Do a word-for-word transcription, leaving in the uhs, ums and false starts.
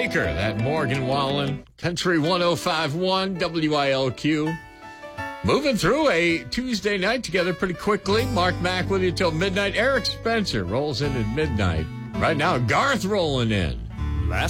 Baker, that Morgan Wallen, Country one oh five point one, W I L Q. Moving through a Tuesday night together pretty quickly. Mark Mack with you till midnight. Eric Spencer rolls in at midnight. Right now, Garth rolling in.